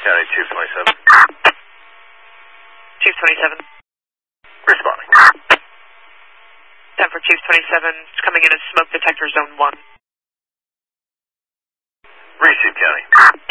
County, Chief 27. Chief 27. Responding. 10 for Chief 27, it's coming in as smoke detector zone 1. Receive, County.